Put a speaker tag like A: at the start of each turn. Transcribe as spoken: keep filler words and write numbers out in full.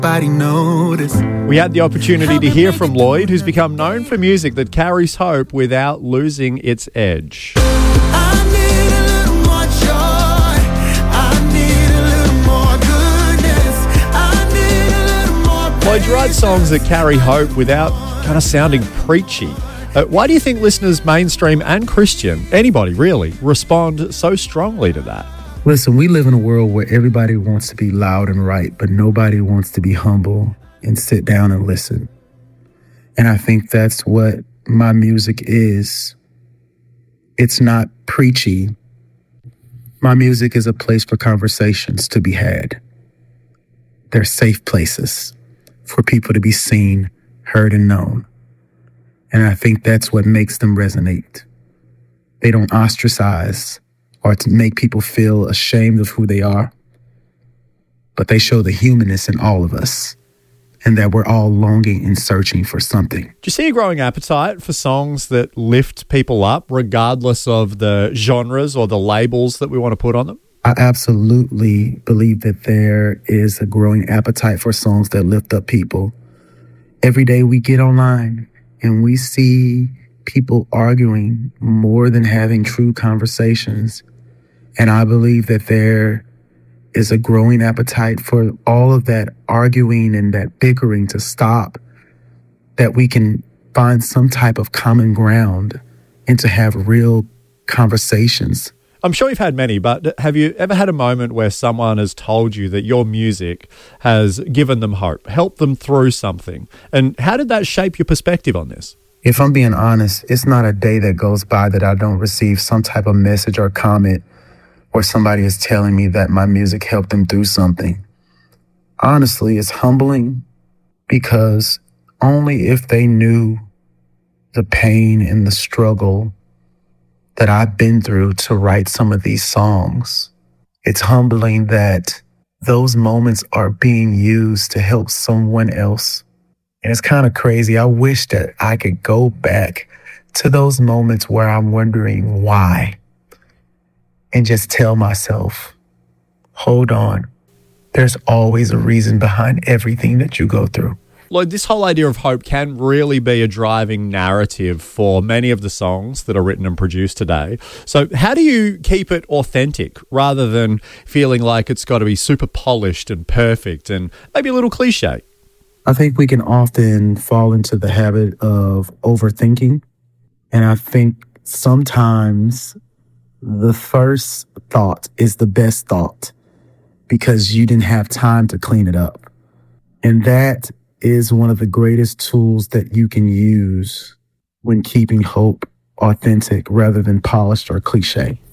A: Nobody noticed.
B: We had the opportunity to hear from Lloyd, who's become known for music that carries hope without losing its edge.
A: I need a little more joy. I need a little more goodness. I need a little more.
B: Lloyd, you write songs that carry hope without kind of sounding preachy. Uh, why do you think listeners, mainstream and Christian, anybody really, respond so strongly to that?
C: Listen, we live in a world where everybody wants to be loud and right, but nobody wants to be humble and sit down and listen. And I think that's what my music is. It's not preachy. My music is a place for conversations to be had. They're safe places for people to be seen, heard, and known. And I think that's what makes them resonate. They don't ostracize or to make people feel ashamed of who they are, but they show the humanness in all of us and that we're all longing and searching for something.
B: Do you see a growing appetite for songs that lift people up regardless of the genres or the labels that we want to put on them?
C: I absolutely believe that there is a growing appetite for songs that lift up people. Every day we get online and we see people arguing more than having true conversations. And I believe that there is a growing appetite for all of that arguing and that bickering to stop, that we can find some type of common ground and to have real conversations.
B: I'm sure you've had many, but have you ever had a moment where someone has told you that your music has given them hope, helped them through something? And how did that shape your perspective on this?
C: If I'm being honest, it's not a day that goes by that I don't receive some type of message or comment or somebody is telling me that my music helped them through something. Honestly, it's humbling because only if they knew the pain and the struggle that I've been through to write some of these songs, it's humbling that those moments are being used to help someone else. And it's kind of crazy. I wish that I could go back to those moments where I'm wondering why and just tell myself, hold on, there's always a reason behind everything that you go through.
B: Lloyd, this whole idea of hope can really be a driving narrative for many of the songs that are written and produced today. So how do you keep it authentic rather than feeling like it's got to be super polished and perfect and maybe a little cliche?
C: I think we can often fall into the habit of overthinking. And I think sometimes the first thought is the best thought because you didn't have time to clean it up. And that is one of the greatest tools that you can use when keeping hope authentic rather than polished or cliche.